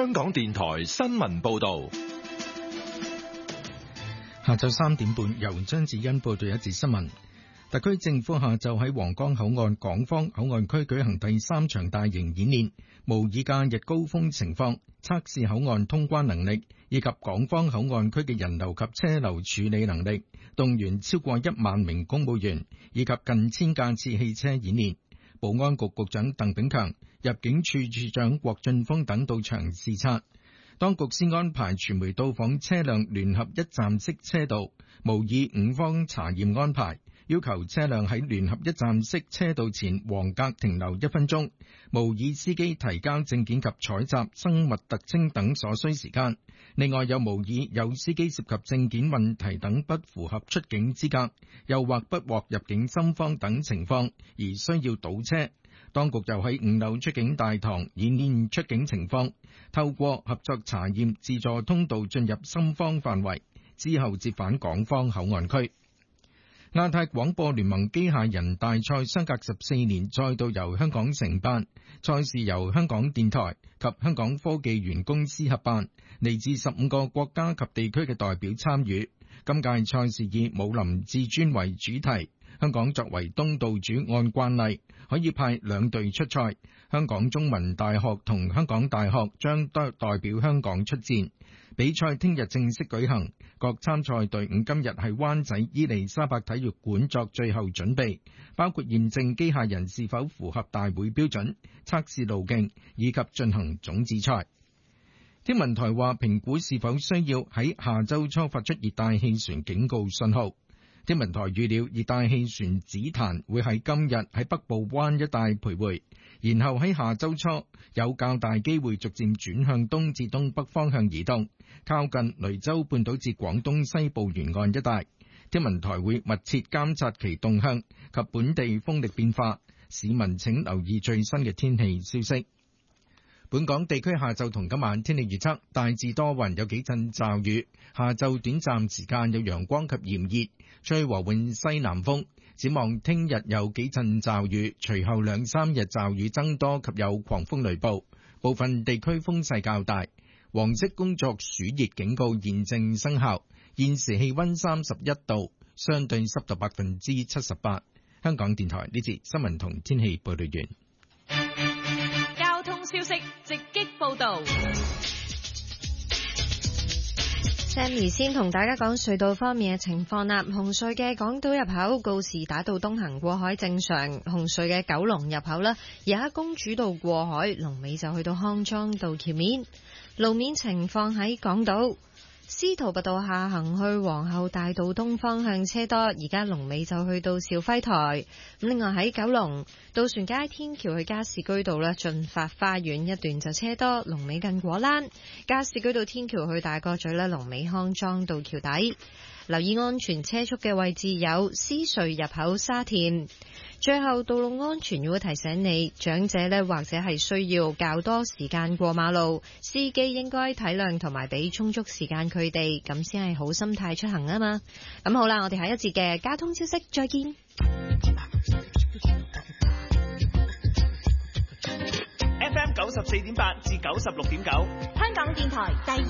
香港電台新聞報道。 下晝3點半，由張子欣報道一節新聞。特區政府下晝喺皇崗口岸港方口岸區舉行第3場大型演練，模擬假日高峰情況，測試口岸通關能力以及港方口岸區嘅人流及車流處理能力，動員超過1萬名公務員以及近千架次汽車演練。保安局局長鄧炳強、入境處處長郭俊峰等到場視察。當局先安排傳媒到訪車輛聯合一站式車道，模擬5方查驗安排，要求車輛喺聯合一站式車道前黃格停留1分鐘，模擬司機提交證件及採集生物特徵等所需時間。另外有模擬有司機涉及證件問題等不符合出境資格，又或不獲入境深方等情況而需要倒車。當局又喺5樓出境大堂演練出境情況，透過合作查驗自助通道進入深方範圍，之後折返港方口岸區。亞太廣播聯盟機械人大賽相隔14年再度由香港承辦，賽事由香港電台及香港科技園公司合辦，嚟自15個國家及地區嘅代表參與。今屆賽事以武林至尊為主題，香港作為東道主，按慣例可以派2隊出賽。香港中文大學同香港大學將代表香港出戰。比賽聽日正式舉行，各參賽隊伍今日喺灣仔伊利沙伯體育館作最後準備，包括驗證機械人是否符合大會標準、測試路徑以及進行種子賽。天文台話評估是否需要喺下周初發出熱帶氣旋警告信號。天文台預料熱帶氣旋紫檀會喺今日喺北部灣一帶徘徊，然後喺下周初有較大機會逐漸轉向東至東北方向移動，靠近雷州半島至廣東西部沿岸一帶。天文台會密切監察其動向及本地風力變化，市民請留意最新嘅天氣消息。本港地區下晝同今晚天氣預測，大致多雲，有幾陣驟雨，下晝短暫時間有陽光及炎熱，吹和緩西南風。展望聽日有幾陣驟雨，隨後2-3日驟雨增多及有狂風雷暴，部分地區風勢較大。黃色工作暑熱警告現正生效。現時氣溫31度，相對濕度78%。香港電台呢節新聞同天氣報道完。 消息直擊報道。Sammy 先同大家講隧道方面嘅情況啦。紅隧嘅港島入口告士打道東行過海正常，紅隧嘅九龍入口啦，而家公主道過海龍尾就去到康莊道橋面。路面情況喺港島司徒拔道下行去皇后大道東方向車多，而家龍尾就去到肇輝台。咁另外喺九龍渡船街天橋去加士居道咧，駿發花園一段就車多，龍尾近果欄。加士居道天橋去大角咀咧，龍尾康莊道橋底。留意安全車速嘅位置有獅隧入口沙田。最後，道路安全要提醒你，長者呢或者係需要較多時間過馬路，司機應該體諒同埋俾充足時間佢哋，咁先係好心態出行啊嘛。咁好啦，我哋下一節嘅交通消息再見。 FM 94.8至96.9，香港電台第